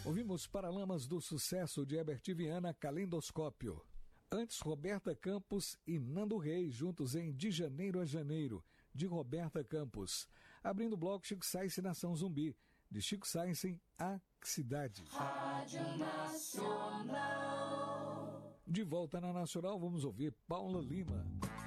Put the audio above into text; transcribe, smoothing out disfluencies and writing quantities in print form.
Ouvimos Paralamas do Sucesso de Herbert Viana, Calendoscópio. Antes, Roberta Campos e Nando Reis, juntos em De Janeiro a Janeiro, de Roberta Campos. Abrindo o bloco, Chico Science, Nação Zumbi, de Chico Science, A Cidade. Rádio Nacional. De volta na Nacional, vamos ouvir Paula Lima.